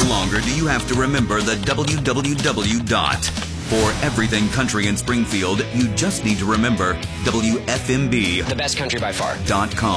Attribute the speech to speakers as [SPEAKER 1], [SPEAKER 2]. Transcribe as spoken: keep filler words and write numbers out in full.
[SPEAKER 1] longer do you have to remember the W W W dot. For everything country in Springfield, you just need to remember W F M B.
[SPEAKER 2] The best country by far.
[SPEAKER 1] Dot com.